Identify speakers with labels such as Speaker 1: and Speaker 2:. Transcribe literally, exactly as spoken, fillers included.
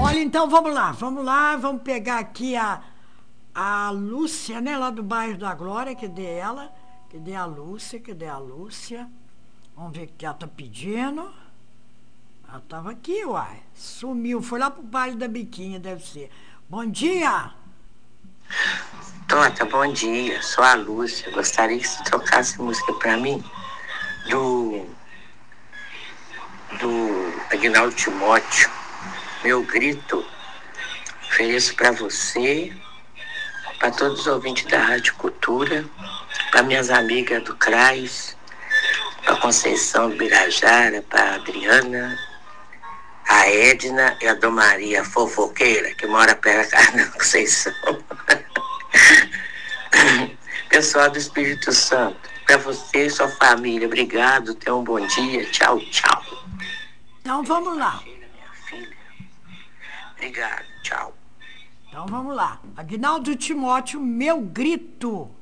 Speaker 1: Olha, então vamos lá, vamos lá, vamos pegar aqui a, a Lúcia, né, lá do bairro da Glória, que dê ela, que dê a Lúcia, que dê a Lúcia. Vamos ver o que ela tá pedindo. Ela tava aqui, uai. Sumiu, foi lá pro bairro da Biquinha, deve ser. Bom dia!
Speaker 2: Tota, bom dia. Sou a Lúcia. Gostaria que você trocasse música pra mim do, do Aguinaldo Timóteo. Meu grito. Ofereço pra você, pra todos os ouvintes da Rádio Cultura, pra minhas amigas do CRAS, pra Conceição do Birajara, pra Adriana, a Edna e a Dom Maria fofoqueira, que mora perto da casa da Conceição. Pessoal do Espírito Santo, para você e sua família, obrigado, tenha um bom dia, tchau, tchau.
Speaker 1: Então vamos lá.
Speaker 2: Minha filha, obrigado, tchau.
Speaker 1: Então vamos lá. Aguinaldo Timóteo, meu grito.